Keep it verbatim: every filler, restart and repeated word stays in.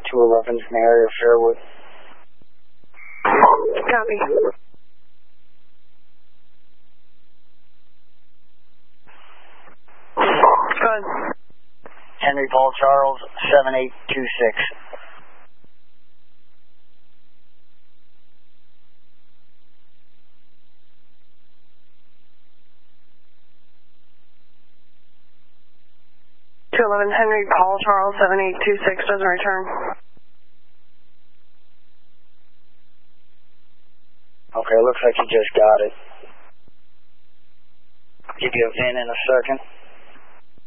two eleven's in the area of Fairwood. Copy. Go ahead. Henry Paul Charles, seven eight two six. two eleven Henry Paul Charles, seven eight two six, doesn't return. Okay, looks like you just got it. Give you a V I N in a second.